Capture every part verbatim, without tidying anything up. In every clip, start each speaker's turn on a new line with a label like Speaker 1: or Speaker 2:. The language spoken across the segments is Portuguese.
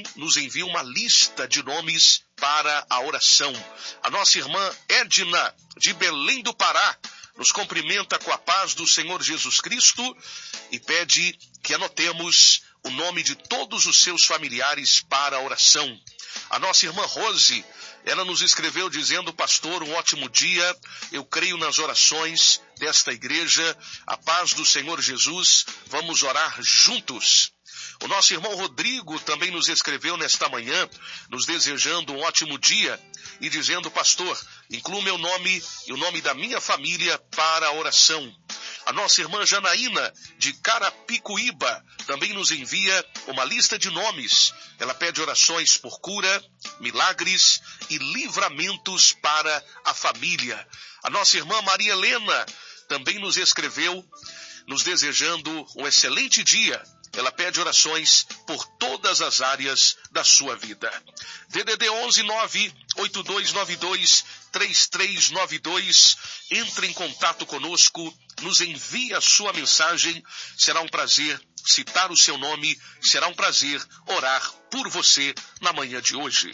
Speaker 1: nos envia uma lista de nomes para a oração. A nossa irmã Edna, de Belém do Pará, nos cumprimenta com a paz do Senhor Jesus Cristo e pede que anotemos o nome de todos os seus familiares para a oração. A nossa irmã Rose, ela nos escreveu dizendo: pastor, um ótimo dia, eu creio nas orações desta igreja, a paz do Senhor Jesus, vamos orar juntos. O nosso irmão Rodrigo também nos escreveu nesta manhã, nos desejando um ótimo dia e dizendo: pastor, inclua meu nome e o nome da minha família para a oração. A nossa irmã Janaína, de Carapicuíba, também nos envia uma lista de nomes. Ela pede orações por cura, milagres e livramentos para a família. A nossa irmã Maria Helena também nos escreveu, nos desejando um excelente dia. Ela pede orações por todas as áreas da sua vida. D D D onze nove oito dois nove dois três três nove dois. Entre em contato conosco, nos envie a sua mensagem. Será um prazer citar o seu nome, será um prazer orar por você na manhã de hoje.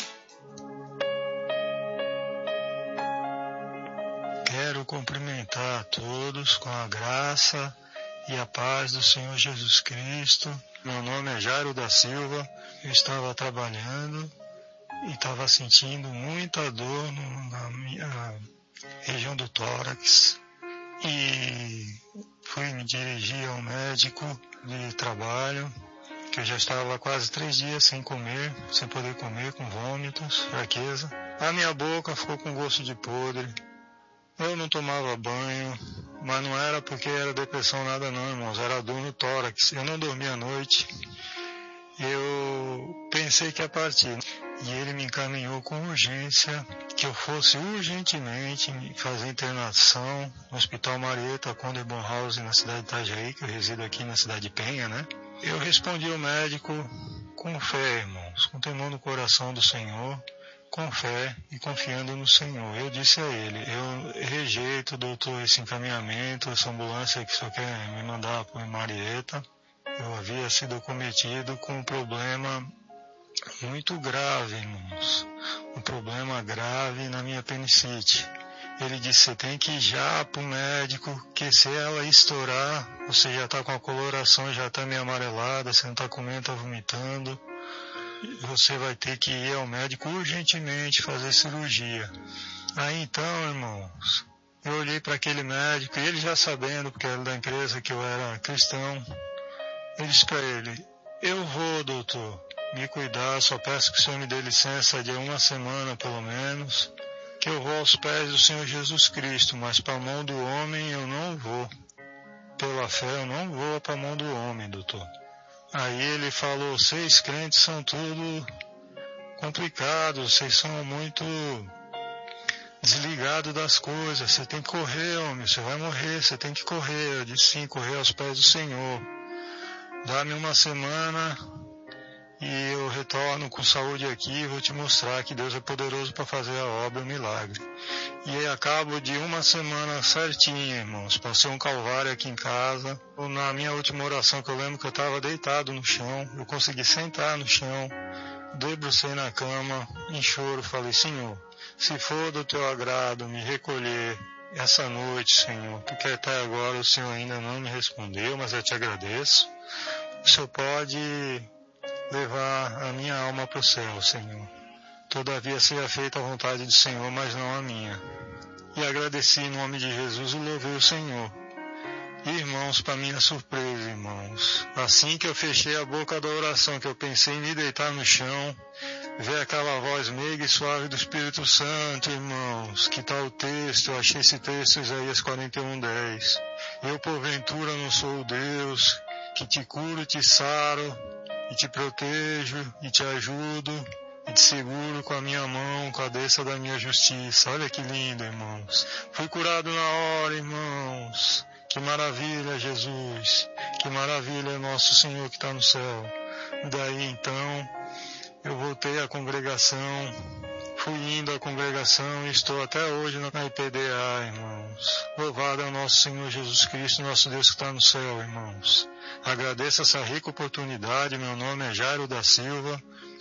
Speaker 2: Quero cumprimentar a todos com a graça e a paz do Senhor Jesus Cristo. Meu nome é Jairo da Silva. Eu estava trabalhando e estava sentindo muita dor no, na minha região do tórax. E fui me dirigir ao médico de trabalho, que eu já estava quase três dias sem comer, sem poder comer, com vômitos, fraqueza. A minha boca ficou com gosto de podre. Eu não tomava banho, mas não era porque era depressão nada não, irmãos, era dor no tórax. Eu não dormia à noite. Eu pensei que ia partir. E ele me encaminhou com urgência, que eu fosse urgentemente fazer internação no Hospital Marieta Conde Bonhouse, na cidade de Itajaí, que eu resido aqui na cidade de Penha, né? Eu respondi ao médico com fé, irmãos, com temor no coração do Senhor, com fé e confiando no Senhor. Eu disse a ele: eu rejeito, doutor, esse encaminhamento, essa ambulância que só quer me mandar para Marieta. Eu havia sido cometido com um problema muito grave, irmãos. Um problema grave na minha apendicite. Ele disse: você tem que ir já para o médico, que se ela estourar, você já está com a coloração, já está meio amarelada, você não está comendo, está vomitando. Você vai ter que ir ao médico urgentemente fazer cirurgia. Aí então, irmãos, eu olhei para aquele médico, e ele já sabendo, porque era da empresa, que eu era cristão, eu disse para ele: eu vou, doutor, me cuidar, só peço que o Senhor me dê licença de uma semana pelo menos, que eu vou aos pés do Senhor Jesus Cristo, mas para a mão do homem eu não vou. Pela fé eu não vou para a mão do homem, doutor. Aí ele falou: vocês crentes são tudo complicados, vocês são muito desligados das coisas, você tem que correr, homem, você vai morrer, você tem que correr. Eu disse: sim, correr aos pés do Senhor. Dá-me uma semana e eu retorno com saúde aqui e vou te mostrar que Deus é poderoso para fazer a obra, o milagre. E aí, a cabo de uma semana certinha, irmãos, passei um calvário aqui em casa. Na minha última oração, que eu lembro que eu estava deitado no chão, eu consegui sentar no chão, debrucei na cama, em choro, falei: Senhor, se for do teu agrado me recolher essa noite, Senhor, porque até agora o Senhor ainda não me respondeu, mas eu te agradeço. O Senhor pode levar a minha alma para o céu, Senhor. Todavia seja feita a vontade do Senhor, mas não a minha. E agradeci em nome de Jesus e louvei o Senhor. E, irmãos, para minha surpresa, irmãos, assim que eu fechei a boca da oração, que eu pensei em me deitar no chão, veio aquela voz meiga e suave do Espírito Santo, irmãos. Que tal o texto? Eu achei esse texto, Isaías quarenta e um, dez. Eu, porventura, não sou o Deus que te curo e te saro, e te protejo, e te ajudo, e te seguro com a minha mão, com a destra da minha justiça. Olha que lindo, irmãos. Fui curado na hora, irmãos. Que maravilha, Jesus. Que maravilha, nosso Senhor que está no céu. Daí, então, eu voltei à congregação, fui indo à congregação e estou até hoje na I P D A, irmãos. Louvado é o nosso Senhor Jesus Cristo, nosso Deus que está no céu, irmãos. Agradeço essa rica oportunidade. Meu nome é Jairo da Silva.